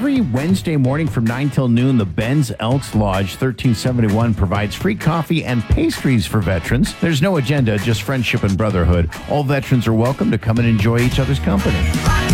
Every Wednesday morning from 9 till noon, the Ben's Elks Lodge 1371 provides free coffee and pastries for veterans. There's no agenda, just friendship and brotherhood. All veterans are welcome to come and enjoy each other's company.